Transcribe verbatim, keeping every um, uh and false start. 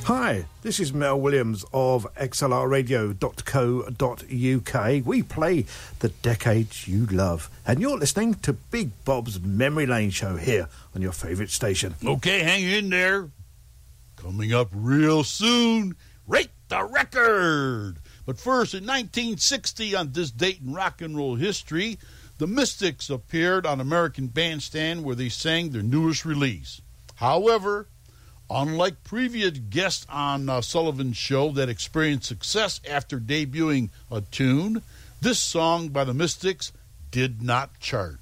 Hi, this is Mel Williams of X L R radio dot co dot U K. We play the decades you love, and you're listening to Big Bob's Memory Lane show here on your favourite station. Okay, hang in there. Coming up real soon, Rate the Record. But first, in nineteen sixty, on this date in rock and roll history, the Mystics appeared on American Bandstand where they sang their newest release. However, unlike previous guests on uh, Sullivan's show that experienced success after debuting a tune, this song by the Mystics did not chart.